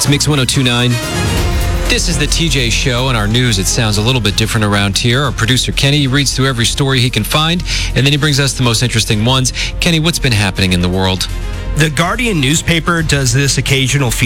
It's Mix 102.9. This is the TJ Show. In our news, it sounds a little bit different around here. Our producer, Kenny, reads through every story he can find, and then he brings us the most interesting ones. Kenny, what's been happening in the world? The Guardian newspaper does this occasional